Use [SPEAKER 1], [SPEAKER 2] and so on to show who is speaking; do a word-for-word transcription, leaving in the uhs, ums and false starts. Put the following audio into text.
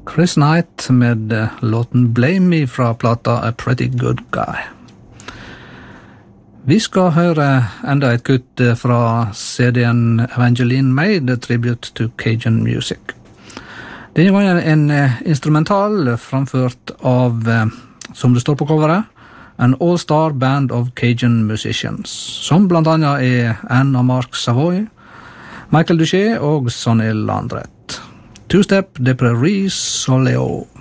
[SPEAKER 1] Chris Knight med låten Blame Me fra plata A Pretty Good Guy. Vi skal høre enda et kutt fra C D-en Evangeline Made, Tribute to Cajun Music. Denne gangen en instrumental framført av, som det står på coveret, An All-Star Band of Cajun Musicians, som blant annet er Anne og Mark Savoy, Michael Duché og Sonny Landreth. Two-Step de Prairie Soleo.